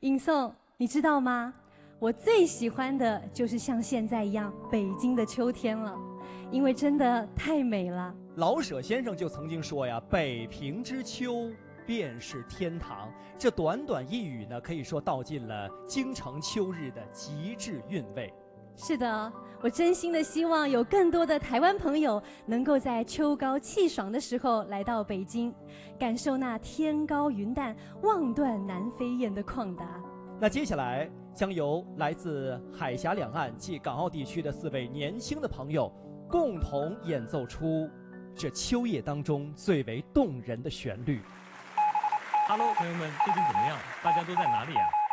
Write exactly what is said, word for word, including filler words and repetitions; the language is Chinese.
尹颂，你知道吗？我最喜欢的就是像现在一样北京的秋天了，因为真的太美了。 老舍先生就曾经说呀，北平之秋便是天堂。这短短一语呢，可以说道尽了京城秋日的极致韵味。 是的，我真心的希望有更多的台湾朋友能够在秋高气爽的时候来到北京，感受那天高云淡、望断南飞雁的旷达。 那接下来将由来自海峡两岸及港澳地区的四位年轻的朋友共同演奏出这秋夜当中最为动人的旋律。 Hello， 朋友们，最近怎么样？大家都在哪里啊？